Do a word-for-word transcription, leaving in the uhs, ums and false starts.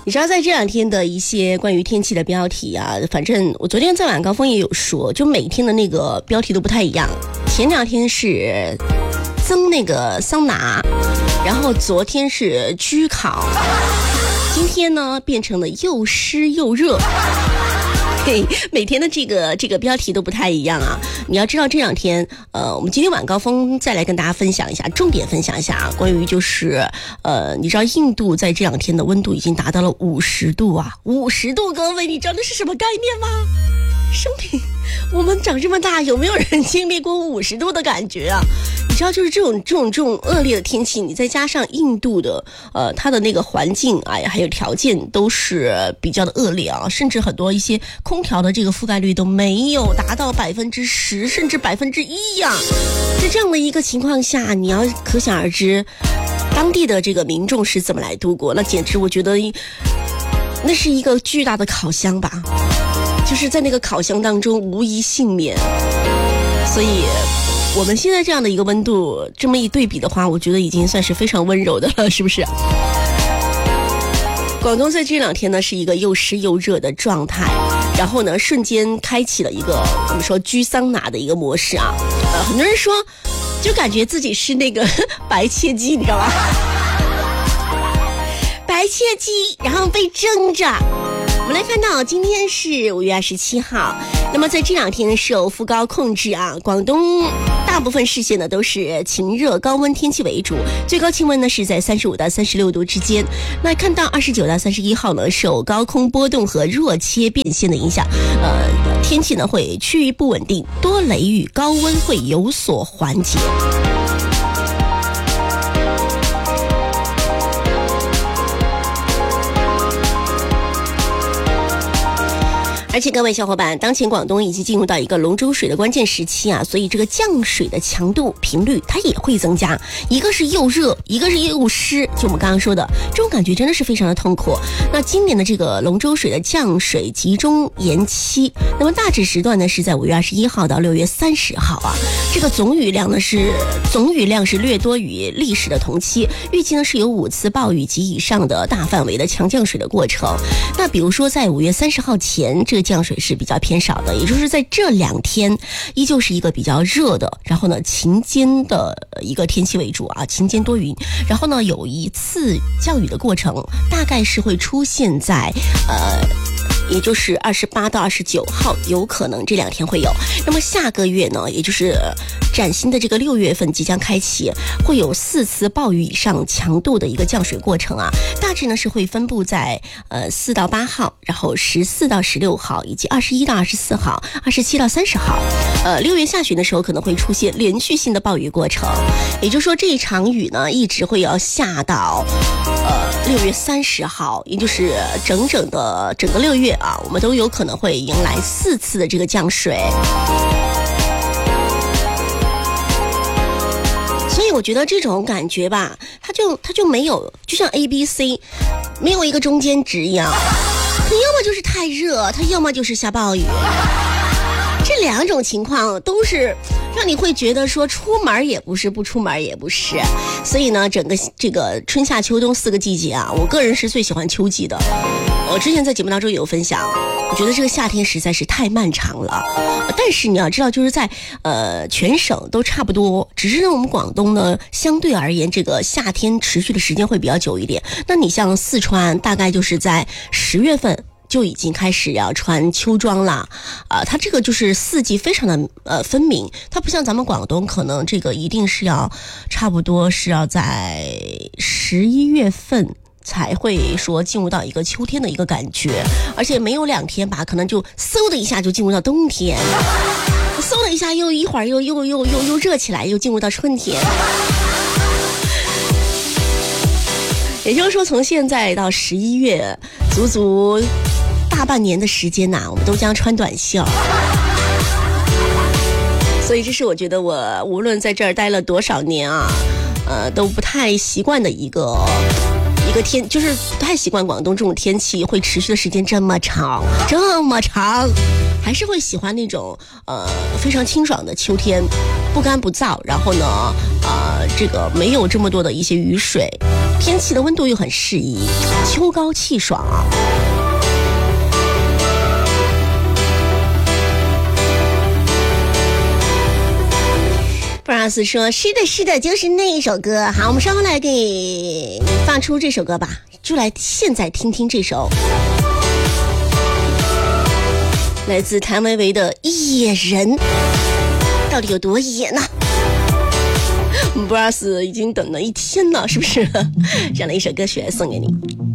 你知道在这两天的一些关于天气的标题啊，反正我昨天在晚高峰也有说，就每天的那个标题都不太一样。前两天是增那个桑拿，然后昨天是焗烤，今天呢变成了又湿又热。嘿，每天的这个这个标题都不太一样啊！你要知道这两天，呃，我们今天晚高峰再来跟大家分享一下，重点分享一下啊，关于就是，呃，你知道印度在这两天的温度已经达到了五十度啊，五十度，各位，你知道那是什么概念吗？生平，我们长这么大，有没有人经历过五十度的感觉啊？你知道，就是这种这种这种恶劣的天气，你再加上印度的呃它的那个环境，哎呀，还有条件都是比较的恶劣啊，甚至很多一些空调的这个覆盖率都没有达到百分之十，甚至百分之一呀。在这样的一个情况下，你要可想而知，当地的这个民众是怎么来度过？那简直，我觉得那是一个巨大的烤箱吧。就是在那个烤箱当中无一幸免，所以我们现在这样的一个温度这么一对比的话，我觉得已经算是非常温柔的了，是不是？广东在这两天呢是一个又湿又热的状态，然后呢瞬间开启了一个我们说居桑拿的一个模式啊，呃，很多人说就感觉自己是那个白切鸡，你知道吗？白切鸡，然后被蒸着。我们来看到今天是五月二十七号，那么在这两天受副高控制啊，广东大部分市县呢都是晴热高温天气为主，最高气温呢是在三十五到三十六度之间。那看到二十九到三十一号呢，受高空波动和弱切变现的影响，呃，天气呢会趋于不稳定，多雷雨，高温会有所缓解。而且各位小伙伴，当前广东已经进入到一个龙舟水的关键时期啊，所以这个降水的强度频率它也会增加，一个是又热，一个是又湿，就我们刚刚说的这种感觉真的是非常的痛苦。那今年的这个龙舟水的降水集中延期，那么大致时段呢是在五月二十一号到六月三十号啊，这个总雨量呢是总雨量是略多于历史的同期，预计呢是有五次暴雨及以上的大范围的强降水的过程。那比如说在五月三十号前，这个降水是比较偏少的，也就是在这两天依旧是一个比较热的，然后呢晴间的一个天气为主啊，晴间多云，然后呢有一次降雨的过程，大概是会出现在呃也就是二十八到二十九号，有可能这两天会有。那么下个月呢，也就是崭新的这个六月份即将开启，会有四次暴雨以上强度的一个降水过程啊，大致呢是会分布在呃四到八号，然后十四到十六号，以及二十一到二十四号，二十七到三十号。呃，六月下旬的时候可能会出现连续性的暴雨过程，也就是说这一场雨呢一直会要下到呃六月三十号，也就是整整的整个六月啊，我们都有可能会迎来四次的这个降水。所以我觉得这种感觉吧，它就它就没有，就像 A B C 没有一个中间值一样，它要么就是太热，它要么就是下暴雨，这两种情况都是让你会觉得说出门也不是，不出门也不是。所以呢整个这个春夏秋冬四个季节啊，我个人是最喜欢秋季的。我之前在节目当中有分享，我觉得这个夏天实在是太漫长了，但是你要知道就是在呃全省都差不多，只是我们广东呢相对而言这个夏天持续的时间会比较久一点。那你像四川大概就是在十月份就已经开始要穿秋装了，啊、呃，它这个就是四季非常的呃分明，它不像咱们广东，可能这个一定是要差不多是要在十一月份才会说进入到一个秋天的一个感觉，而且没有两天吧，可能就嗖的一下就进入到冬天，嗖的一下又一会儿又又又又又热起来，又进入到春天。也就是说，从现在到十一月，足足大半年的时间呐、啊，我们都将穿短袖。所以这是我觉得我无论在这儿待了多少年啊，呃，都不太习惯的一个一个天，就是不太习惯广东这种天气会持续的时间这么长这么长，还是会喜欢那种呃非常清爽的秋天，不干不燥，然后呢呃这个没有这么多的一些雨水， 天气的温度又很适宜，秋高气爽啊。布拉斯说是的是的，就是那一首歌。好，我们稍后来给你放出这首歌吧，就来现在听听这首来自谭维维的野人，到底有多野呢？布拉斯已经等了一天了，是不是？这样的一首歌曲来送给你。